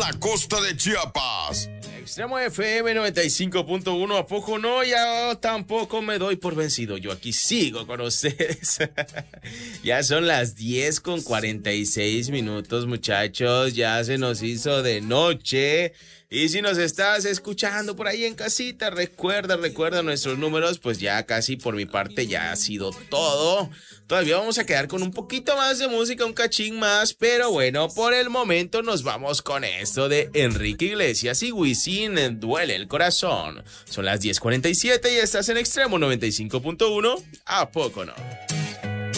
la costa de Chiapas. Extremo FM 95.1, ¿a poco no? Ya tampoco me doy por vencido, yo aquí sigo con ustedes. Ya son las 10:46, muchachos, ya se nos hizo de noche. Y si nos estás escuchando por ahí en casita, recuerda nuestros números, pues ya casi por mi parte ya ha sido todo. Todavía vamos a quedar con un poquito más de música, un cachín más, pero bueno, por el momento nos vamos con esto de Enrique Iglesias y Wisin, Duele el Corazón. Son las 10:47 y estás en Extremo 95.1, ¿a poco no?